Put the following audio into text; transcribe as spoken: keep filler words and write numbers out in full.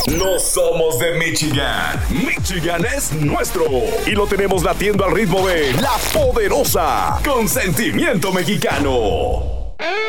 No somos de Michigan. Michigan es nuestro. Y lo tenemos latiendo al ritmo de La Poderosa, con sentimiento mexicano.